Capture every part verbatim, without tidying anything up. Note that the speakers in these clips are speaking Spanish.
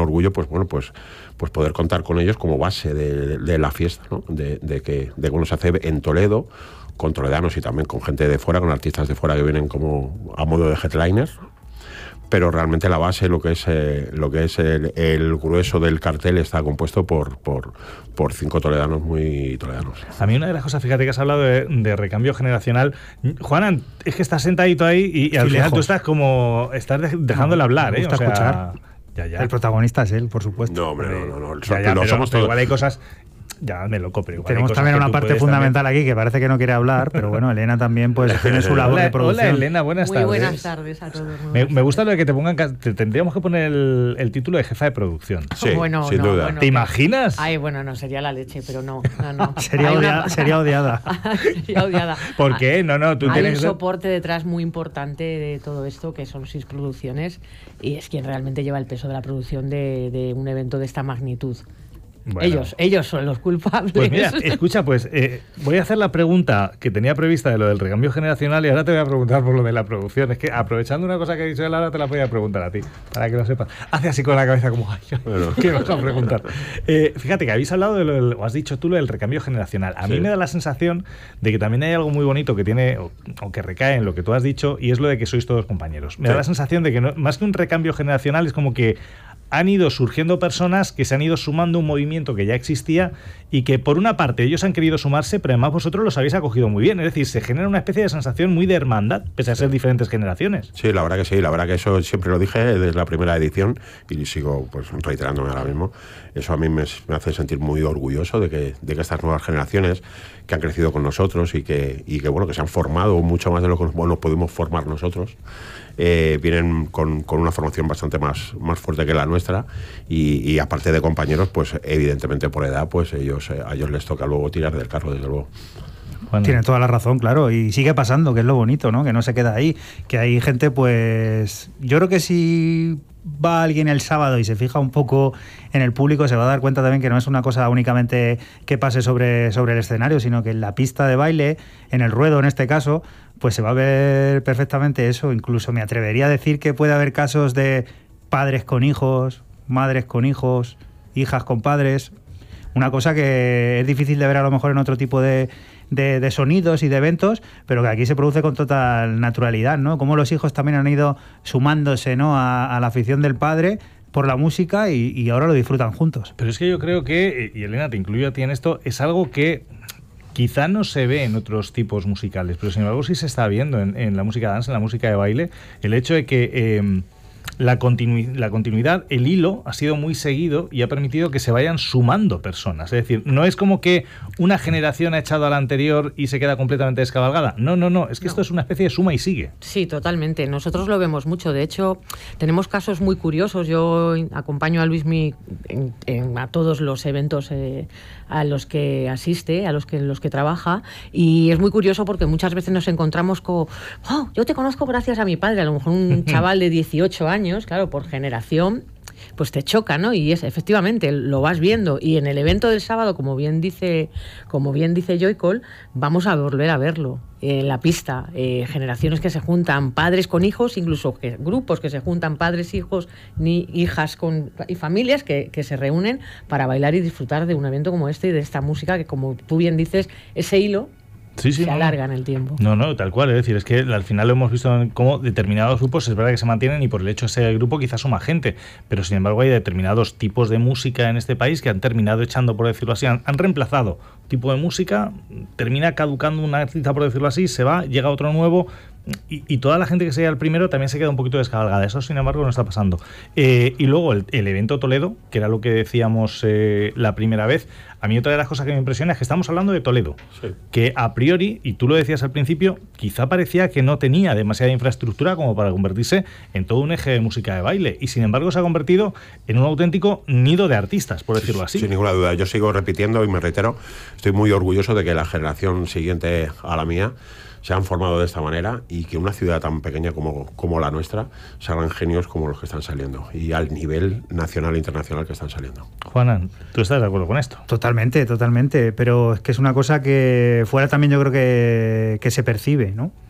orgullo, pues bueno, pues, pues poder contar con ellos como base de, de la fiesta, ¿no? De, de que de cuando se hace en Toledo, con toledanos y también con gente de fuera, con artistas de fuera que vienen como a modo de headliners. Pero realmente la base, lo que es eh, lo que es el, el grueso del cartel, está compuesto por, por, por cinco toledanos muy toledanos. A mí una de las cosas, fíjate que has hablado de, de recambio generacional. Juanan, es que estás sentadito ahí y, y al sí, final lejos. Tú estás como estás de, dejándole no, hablar, ¿eh? Me gusta o sea, escuchar. Ya, ya. El protagonista es él, por supuesto. No, hombre, no, no, no. Ya, ya, pero, somos pero igual hay cosas. Ya me lo copio. Tenemos también una parte fundamental también aquí que parece que no quiere hablar, pero bueno, Elena también pues tiene su labor hola, de producción. Hola Elena, buenas Muy tardes. Muy buenas tardes a todos. Me, me gusta lo de que te pongan, te tendríamos que poner el, el título de jefa de producción. Sí, bueno, sin no, duda. Bueno, ¿Te imaginas? Ay, bueno, no, sería la leche, pero no. no, no. sería, odia, una... sería odiada. sería odiada. ¿Por qué? No, no, tú Hay tienes un soporte detrás muy importante de todo esto, que son Sis Producciones, y es quien realmente lleva el peso de la producción de, de un evento de esta magnitud. Bueno. Ellos, ellos son los culpables. Pues mira, escucha, pues eh, voy a hacer la pregunta que tenía prevista de lo del recambio generacional y ahora te voy a preguntar por lo de la producción. Es que aprovechando una cosa que ha dicho él, ahora te la voy a preguntar a ti, para que lo sepas. Hace así con la cabeza como, ay, bueno. ¿Qué vas a preguntar? Eh, fíjate que habéis hablado, de lo del, o has dicho tú, lo del recambio generacional. A sí. mí me da la sensación de que también hay algo muy bonito que tiene, o, o que recae en lo que tú has dicho, y es lo de que sois todos compañeros. Me sí. da la sensación de que no, más que un recambio generacional es como que han ido surgiendo personas que se han ido sumando a un movimiento que ya existía y que por una parte ellos han querido sumarse, pero además vosotros los habéis acogido muy bien. Es decir, se genera una especie de sensación muy de hermandad, pese a ser diferentes generaciones. Sí, la verdad que sí, la verdad que eso siempre lo dije desde la primera edición y sigo pues reiterándome ahora mismo. Eso a mí me, me hace sentir muy orgulloso de que, de que estas nuevas generaciones que han crecido con nosotros y que, y que bueno, que se han formado mucho más de lo que bueno, pudimos formar nosotros. Eh, vienen con, con una formación bastante más, más fuerte que la nuestra y, y aparte de compañeros, pues evidentemente por edad, pues ellos eh, a ellos les toca luego tirar del carro, desde luego. Bueno. Tiene toda la razón, claro, y sigue pasando, que es lo bonito, ¿no? Que no se queda ahí, que hay gente, pues yo creo que si va alguien el sábado y se fija un poco en el público, se va a dar cuenta también que no es una cosa únicamente que pase sobre, sobre el escenario, sino que en la pista de baile, en el ruedo en este caso, pues se va a ver perfectamente eso. Incluso me atrevería a decir que puede haber casos de padres con hijos, madres con hijos, hijas con padres, una cosa que es difícil de ver a lo mejor en otro tipo de, de, de sonidos y de eventos, pero que aquí se produce con total naturalidad, ¿no? Como los hijos también han ido sumándose, ¿no?, a, a la afición del padre por la música y, y ahora lo disfrutan juntos. Pero es que yo creo que, y Elena, te incluyo a ti en esto, es algo que quizá no se ve en otros tipos musicales, pero sin embargo sí se está viendo en, en la música dance, en la música de baile, el hecho de que eh, la, continu- la continuidad, el hilo ha sido muy seguido y ha permitido que se vayan sumando personas. Es decir, no es como que una generación ha echado a la anterior y se queda completamente descabalgada. No, no, no, es que no. Esto es una especie de suma y sigue. Sí, totalmente. Nosotros lo vemos mucho. De hecho, tenemos casos muy curiosos. Yo acompaño a Luismi en, en, a todos los eventos eh, a los que asiste, a los que, los que trabaja, y es muy curioso porque muchas veces nos encontramos con, oh, yo te conozco gracias a mi padre, a lo mejor un chaval de dieciocho años, claro, por generación, pues te choca, ¿no? Y es efectivamente, lo vas viendo, y en el evento del sábado, como bien dice, como bien dice Joycol, vamos a volver a verlo en la pista, eh, generaciones que se juntan, padres con hijos, incluso que, grupos que se juntan, padres, hijos, ni hijas con, y familias que, que se reúnen para bailar y disfrutar de un evento como este y de esta música que, como tú bien dices, ese hilo Sí, sí, se no, alarga en el tiempo. No, no, tal cual. Es decir, es que al final lo hemos visto en cómo determinados grupos es verdad que se mantienen y por el hecho de ser el grupo quizás suma gente, pero sin embargo hay determinados tipos de música en este país que han terminado echando, por decirlo así, han, han reemplazado tipo de música, termina caducando una artista, por decirlo así, se va, llega otro nuevo y, y toda la gente que se llega al primero también se queda un poquito descabalgada. Eso, sin embargo, no está pasando. Eh, y luego el, el evento Toledo, que era lo que decíamos eh, la primera vez. A mí otra de las cosas que me impresiona es que estamos hablando de Toledo, sí, que a priori, y tú lo decías al principio, quizá parecía que no tenía demasiada infraestructura como para convertirse en todo un eje de música de baile, y sin embargo se ha convertido en un auténtico nido de artistas, por decirlo así. Sin ninguna duda, yo sigo repitiendo y me reitero, estoy muy orgulloso de que la generación siguiente a la mía se han formado de esta manera y que una ciudad tan pequeña como, como la nuestra salgan genios como los que están saliendo y al nivel nacional e internacional que están saliendo. Juanan, ¿tú estás de acuerdo con esto? Totalmente, totalmente, pero es que es una cosa que fuera también yo creo que, que se percibe, ¿no?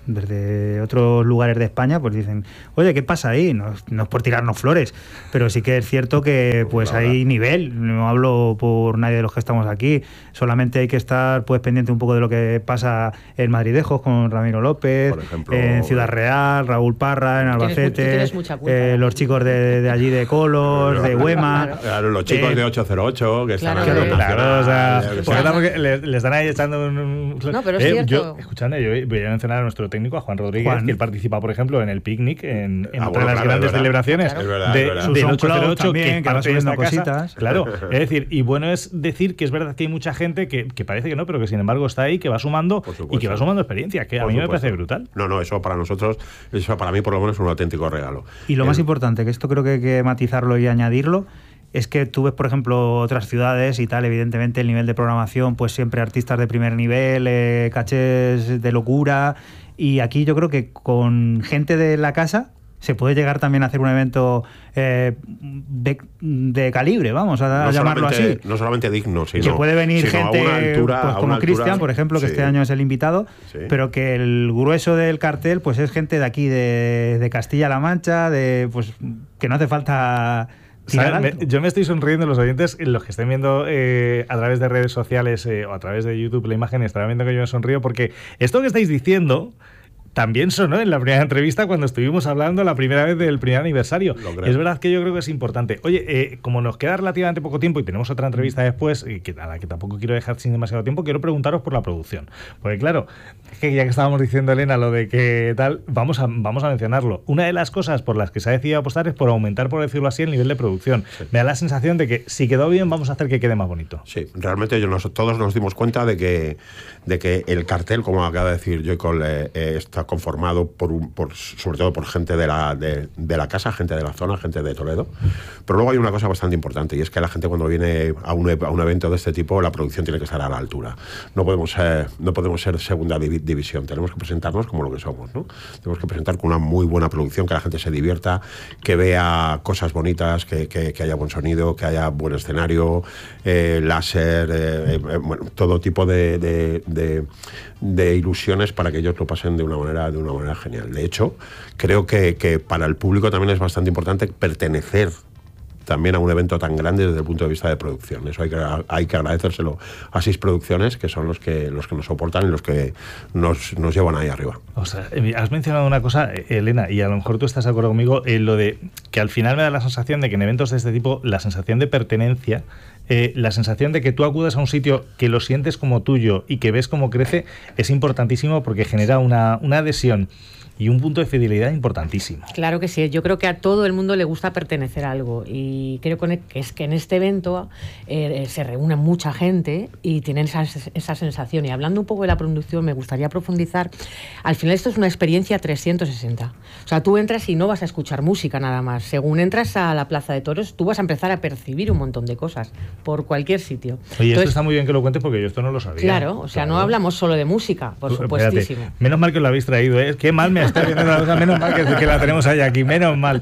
desde otros lugares de España, pues dicen, oye, ¿qué pasa ahí? No, no es por tirarnos flores, pero sí que es cierto que pues hay nivel, no hablo por nadie de los que estamos aquí, solamente hay que estar pues pendiente un poco de lo que pasa en Madridejos con Ramiro López, por ejemplo, en Ciudad Real, Raúl Parra, en Albacete, tienes, tienes culpa, eh, los chicos de, de allí de Colos, de Huema, claro. Claro, los chicos eh, de ocho cero ocho que están claro, ahí, claro, o sea, claro, porque le, le están ahí echando un... No, pero es eh, cierto. Yo, escuchadme, yo voy a mencionar a nuestro técnico, a Juan Rodríguez, Juan. que él participa, por ejemplo, en el picnic, en, en ah, otra bueno, de las claro, grandes verdad, celebraciones es verdad, de, es verdad. del ocho cero ocho, también, que, que va subiendo cositas. Claro, es decir, y bueno es decir que es verdad que hay mucha gente que, que parece que no, pero que sin embargo está ahí, que va sumando y que va sumando experiencia, que por a mí supuesto. me parece brutal. No, no, eso para nosotros, eso para mí por lo menos es un auténtico regalo. Y lo el, más importante, que esto creo que hay que matizarlo y añadirlo, es que tú ves, por ejemplo, otras ciudades y tal, evidentemente el nivel de programación, pues siempre artistas de primer nivel, eh, cachés de locura, y aquí yo creo que con gente de la casa se puede llegar también a hacer un evento eh, de, de calibre, vamos a, no a llamarlo así. No solamente digno, sino que puede venir sino gente a una altura, pues, como Cristian, por ejemplo, que sí. este año es el invitado, sí. pero que el grueso del cartel pues es gente de aquí, de, de Castilla-La Mancha, de pues que no hace falta... Me, yo me estoy sonriendo, los oyentes, los que estén viendo eh, a través de redes sociales eh, o a través de YouTube la imagen, estarán viendo que yo me sonrío porque esto que estáis diciendo también sonó en la primera entrevista cuando estuvimos hablando la primera vez del primer aniversario. Es verdad que yo creo que es importante. Oye, eh, como nos queda relativamente poco tiempo y tenemos otra entrevista después, y que, a la que tampoco quiero dejar sin demasiado tiempo, quiero preguntaros por la producción. Porque claro, es que ya que estábamos diciendo, Elena, lo de que tal, vamos a, vamos a mencionarlo. Una de las cosas por las que se ha decidido apostar es por aumentar, por decirlo así, el nivel de producción. Sí. Me da la sensación de que si quedó bien, vamos a hacer que quede más bonito. Sí, realmente yo nos, todos nos dimos cuenta de que, de que el cartel, como acaba de decir Joycol, eh, eh, está conformado por, un, por sobre todo por gente de la, de, de la casa, gente de la zona, gente de Toledo. Pero luego hay una cosa bastante importante y es que la gente cuando viene a un, a un evento de este tipo, la producción tiene que estar a la altura. No podemos ser, no podemos ser segunda div división, tenemos que presentarnos como lo que somos, ¿no? Tenemos que presentar con una muy buena producción, que la gente se divierta, que vea cosas bonitas, que, que, que haya buen sonido, que haya buen escenario, eh, láser, eh, eh, bueno, todo tipo de, de, de, de ilusiones para que ellos lo pasen de una manera, de una manera genial. De hecho, creo que, que para el público también es bastante importante pertenecer también a un evento tan grande desde el punto de vista de producción. Eso hay que, hay que agradecérselo a SIS Producciones, que son los que, los que nos soportan y los que nos, nos llevan ahí arriba. O sea, has mencionado una cosa, Elena, y a lo mejor tú estás de acuerdo conmigo, en lo de que al final me da la sensación de que en eventos de este tipo, la sensación de pertenencia, eh, la sensación de que tú acudas a un sitio que lo sientes como tuyo y que ves cómo crece, es importantísimo porque genera una, una adhesión y un punto de fidelidad importantísimo. Claro que sí, yo creo que a todo el mundo le gusta pertenecer a algo y creo que es que en este evento eh, se reúne mucha gente y tienen esa, esa sensación. Y hablando un poco de la producción, me gustaría profundizar. Al final esto es una experiencia trescientos sesenta. O sea, tú entras y no vas a escuchar música nada más. Según entras a la Plaza de Toros, tú vas a empezar a percibir un montón de cosas por cualquier sitio. Oye, Entonces, esto está muy bien que lo cuentes porque yo esto no lo sabía. Claro, o sea, claro. No hablamos solo de música, por supuestísimo. Espérate. Menos mal que lo habéis traído, ¿eh? Qué mal me está viendo la cosa, menos mal que, que la tenemos ahí aquí, menos mal.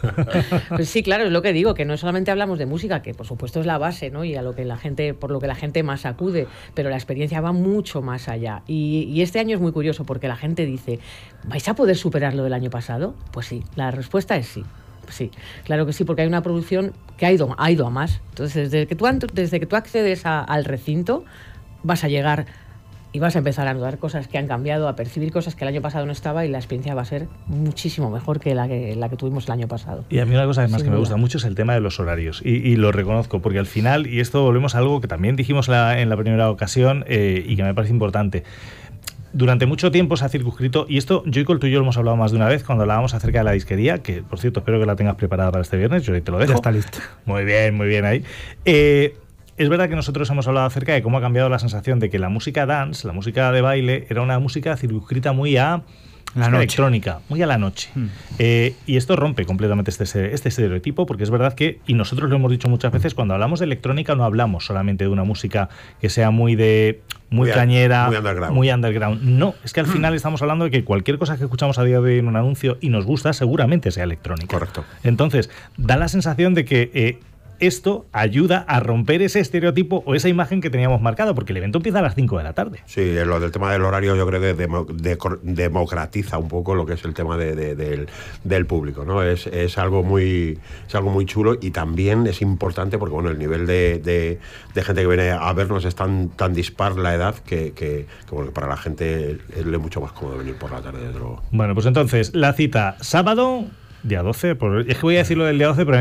Pues sí, claro, es lo que digo, que no solamente hablamos de música, que por supuesto es la base, ¿no? Y a lo que la gente, por lo que la gente más acude, pero la experiencia va mucho más allá. Y, y este año es muy curioso porque la gente dice, ¿vais a poder superar lo del año pasado? Pues sí, la respuesta es sí. Sí, claro que sí, porque hay una producción que ha ido, ha ido a más. Entonces, desde que tú, desde que tú accedes a, al recinto, vas a llegar y vas a empezar a notar cosas que han cambiado, a percibir cosas que el año pasado no estaba y la experiencia va a ser muchísimo mejor que la que, la que tuvimos el año pasado. Y a mí una cosa además que me gusta mucho es el tema de los horarios y, y lo reconozco porque al final, y esto volvemos a algo que también dijimos la, en la primera ocasión eh, y que me parece importante, durante mucho tiempo se ha circunscrito, y esto Joycol, tú y yo lo hemos hablado más de una vez cuando hablábamos acerca de la disquería, que por cierto espero que la tengas preparada para este viernes, yo ahí te lo dejo. Ya está listo. Muy bien, muy bien ahí. Eh, Es verdad que nosotros hemos hablado acerca de cómo ha cambiado la sensación de que la música dance, la música de baile, era una música circunscrita muy a la noche. Electrónica, muy a la noche. Hmm. Eh, y esto rompe completamente este, este estereotipo, porque es verdad que, y nosotros lo hemos dicho muchas veces, cuando hablamos de electrónica no hablamos solamente de una música que sea muy de muy, muy cañera, muy underground. muy underground. No, es que al final estamos hablando de que cualquier cosa que escuchamos a día de hoy en un anuncio y nos gusta, seguramente sea electrónica. Correcto. Entonces, da la sensación de que... Eh, esto ayuda a romper ese estereotipo o esa imagen que teníamos marcada, porque el evento empieza a las cinco de la tarde. Sí, lo del tema del horario yo creo que demo, de, democratiza un poco lo que es el tema de, de, del, del público, ¿no? Es, es, algo muy, es algo muy chulo y también es importante porque, bueno, el nivel de, de, de gente que viene a vernos es tan, tan dispar la edad que, que, que bueno, para la gente es mucho más cómodo venir por la tarde, desde luego. Bueno, pues entonces, la cita sábado, día doce, por, es que voy a decirlo del día doce, pero